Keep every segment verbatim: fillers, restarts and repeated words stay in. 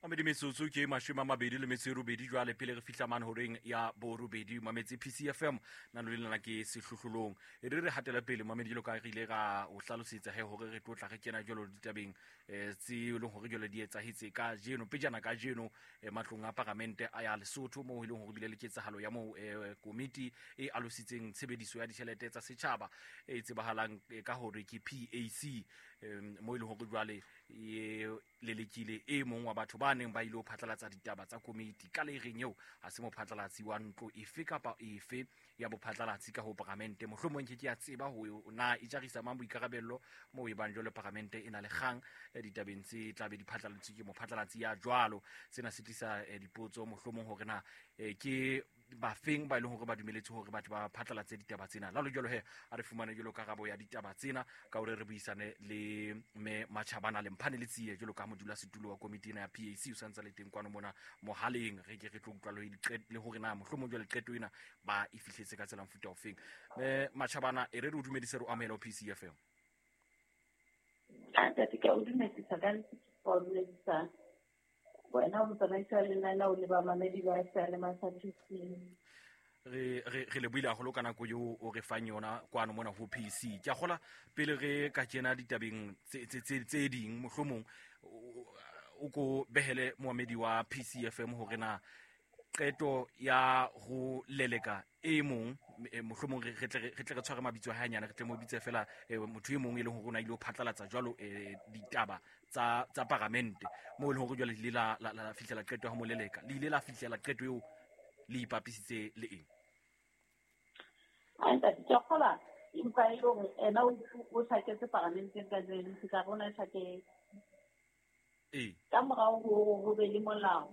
Mamedi metsotso ke mashome a mabedi le metso e robedi jwale pele re fihla manhoreng ya borobedi mametse P C F M na le lena ke sehlohlolong e re re hatela pele mamedi lo ka re ile ga o hlalosetsa he hore re tlotla re kena jolo ditabeng eh tse le hore jolo di etsahetse ka jeno pejana ka jeno matlong a parliamente a ya Lesotho mo ile hore bile le ketsahalo ya mo komiti e alositseng tshebediso ya ditjhelete tsa setjhaba e tsebahalang ka hore ke P A C mo ile hore jwale e le lekile e mong wa batho ba neng ba ile ho phatlalatsa ditaba tsa komiti ka le reng eo ha se mo phatlalatsi wa ntlo efe kapa efe ya bophatlalatsi ka ho parliamente mohlomong ke ke a tseba ho na e jarisa mambo ikarabello mo e bang jole parliamente ena le kgang ditabeng tse tla be di phatlalatsi ke mo phatlalatsi ya jwalo sena se tlisa dipotso mohlomong hore na ke ba feng ba ile hore ba dumeletse hore batho ba phatlalatse ditaba tsena la lo jolo he a re fumane jolo karabo ya ditaba tsena ka hore re buisane le me Machabana le mphane le tsiye jolo ka modula setulo wa komiti ena ya P A C o santsa le teng kwano mona mohaleng re ke re tlo utlwa le hore na mohlomong jole qeto ena ba e fihletse ka tsela mfuta ofeng me Machabana e re re o dumedise re o amela o P C F M a ka tika o dumedisa ka o dumedisa wena o tsamaisa le nna o le ba mamedi ba sa le masatisi re re re le buile haholo kana go yo o re fang yona kwano mona ho P C ke a gola pele re ka kena ditabeng tse tse tse ding mohlomong o go behele moemedi wa P C F M hore na qeto ya ho leleka e mong mohlomong re tle re tle re tshware mabitso ha nyane re tle mo bitse fela motho e mong e leng hore ona ile ho phatlalatsa jwalo ditaba tsa tsa parliamente mo ile hore jwale le la la fihlela qeto ya ho mo leleka le ile la fihlela qeto eo le ipapisitse le eng a nta tsa khola impa e go ena o tshaketse parliamente ka tsene se ka bona tshake eh ka morao go go be le molao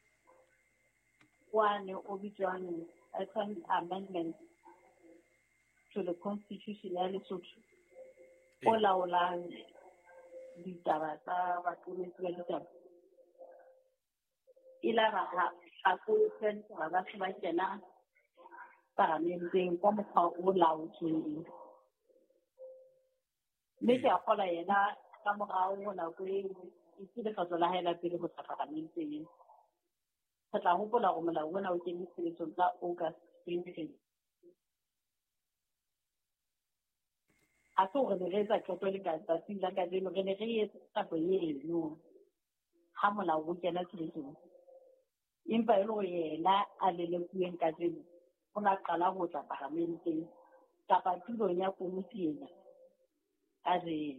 one o bitswang amendment to the constitution ya Lesotho o laolang ditaba tsa batlometsi ba ditaba ila ba ha go sentse ba ba ba kena parlamenteng ka mokgwa o laotsweng mme ke a kgola yena ka morao go nako e e tsile ka tsela haela pele go tsa parlamenteng sa tla hopola go molao ona o kene tshebetsong ka August twenty a so re re tsa tloto le ka tsa sila ka dilo re ne re etsa go yeno ha molao o kena tshebetsong impa e lo yena a le le pueng ka dilo ona qala go tla parlamenteng kapa tulong ya komiti ena a re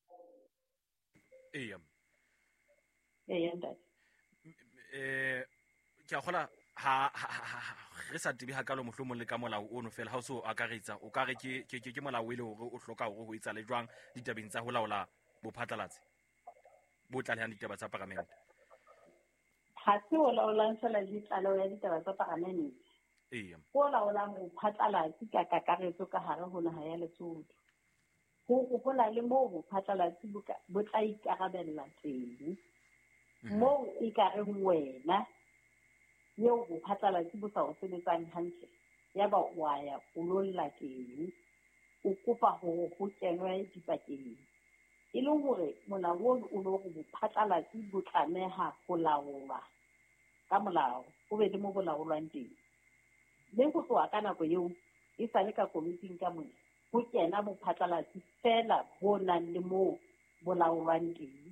eh eh nda eh ke a gola ha re sa tibi ha ka lo mohlomong le ka molao ono fela ha o so akaretsa o ka re ke ke ke molao ile hore o hloka hore ho etsa le jwang ditabeng tsa ho laola bophatlalatsi bo tla le ditaba tsa parliament ha se o laolang sala di tlalo ya ditaba tsa parliament eh o laolang bophatlalatsi ka kakaretso ka hare ho naha ya Lesotho go go bona le mo bophatlalatsi bo tla ikarabella teng mo e ka re wena yeo bophatlalatsi bo sa o sebetsang hantle ya ba wa ya o lo lla teng o kopa ho go kenwe dipakeng e le hore molao o lo go bophatlalatsi bo tlameha go laolwa ka molao o be le mo bolaolwang teng le go tloa ka nako eo e sa le ka komiting ka mona go kena bophatlalatsi fela bo nang le mo bolaolwang teng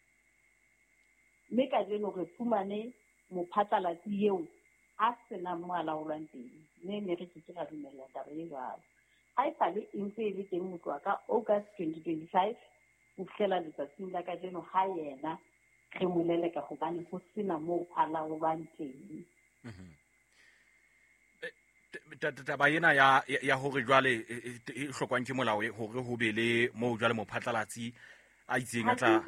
mme ka jeno re fumane mophatlalatsi eo a sena mo alaolwang teng mme ne re ke ra dumella taba e jwalo ha e sa le ntse e le teng motho ka August twenty twenty-five o fela letsatsing la ka jeno ha yena re mo leleka hobane ho sena mo alaolwang teng taba ena ya ya hore jwale e hlokwang ke molao hore ho be le mo jwale mophatlalatsi a itseng a tla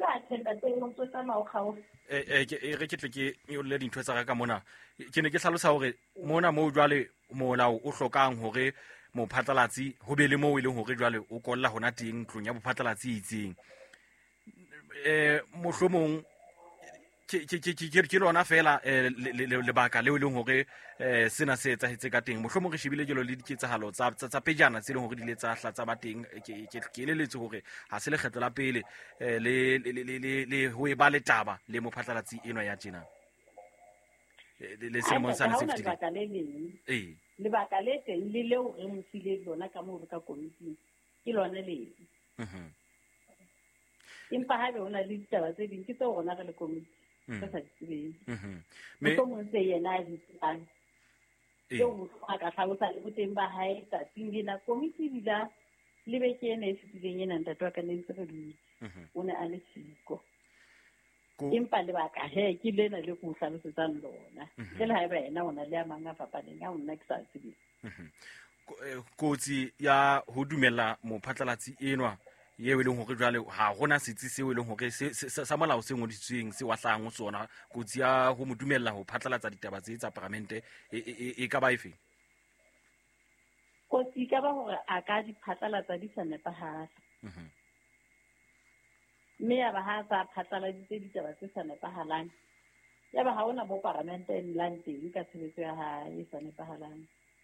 eh eh re ke tle ke le dintho tsa ka mona ke ne ke hlalosa hore mona mo jwale molao o hlokang hore mophatlalatsi ho be le mo ile hore jwale o kolla hona teng tlong ya bophatlalatsi itseng eh mohlomong ke lona fela lebaka leo e leng hore um sena se etsahetse ka teng mohlomong re shebile jelo le diketsahalo tsa pejana tse e leng hore di ile tsa hla tsa ba teng ke elelletse hore ha se lekgetlo la pele le ho e ba le taba le mophatlalatsi enwa ya tjena le selemong sa fifty ee lebaka le teng le leo re mo file lona ka moo ka komiting ke lona le empa ha bona le ditaba tse ding ke tse rona re le komiti ka sa tsebeng me mo mo se yena a ditang yo mo ka tlhalosa le boteng ba hae tsa tsingina komiti dila le be ke ene e fitileng ena ntatwa ka neng tse re di o ne a le siko empa le baka he ke lena le go hlalosetsang lona le ha eba ena ona le a manga fapaneng a ona ke sa tsebeng kotsi ya ho dumella mophatlalatsi enwa yeo e leng hore jwale ha hona setsi seo e leng hore sa molao se ngodisitsweng se wahlang ho sona kotsi ya ho mo dumella ho phatlalatsa ditaba tse tsa parlamente e ka ba efe kotsi ka ba hore a ka di phatlalatsa di sa nepahala mme ya ba ha sa phatlaladitse ditaba tse sa nepahalang ya ba ha ona bo parlamenteng lang teng ka tshebetso ya hae e sa nepahalang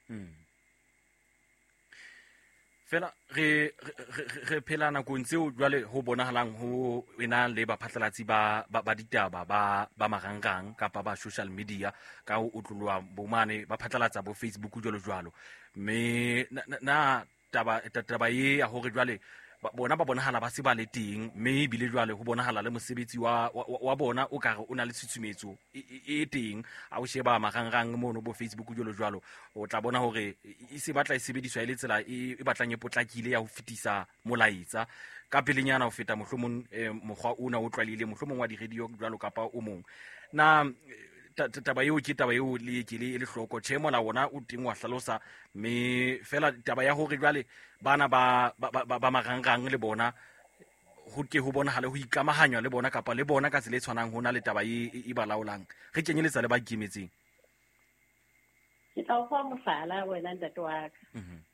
fela re re phela nakong tseo jwale ho bonahalang ho ena le baphatlalatsi ba ba ditaba ba ba marangrang kapa ba social media ka ho utlulwa bomane ba phatlalatsa bo Facebook jwalo jwalo mme na taba taba ye ya hore jwale bona ba bonahala ba se ba le teng mme bile jwale ho bonahala le mosebetsi wa wa bona o kare o na le tshutshumetso e teng a o sheba marangrang mono bo Facebook jwalo jwalo o tla bona hore e se batla e sebediswa ile tsela e batlang e potlakile ya ho fitisa molaetsa ka pelenyana ho feta mohlomong mokgwa ona o tlwalile mohlomong wa di radio jwalo kapa o mong na taba eo ke taba eo le ke le hloko tjhe mola ona o teng wa hlalosa mme fela taba ya hore jwale bana ba ba marangrang le bona ho ke ho bona hale ho ikamahanywa le bona kapa le bona ka tsela e tshwanang hona le taba e ba laolang re kenyeletsa le ba ikemetseng ke tla o fa mohlala wena ntate wa ka